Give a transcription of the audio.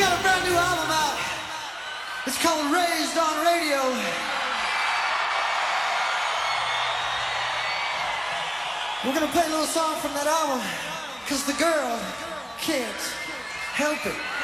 got a brand new album out. It's called Raised on Radio. We're gonna play a little song from that album, 'cause the girl can't help it.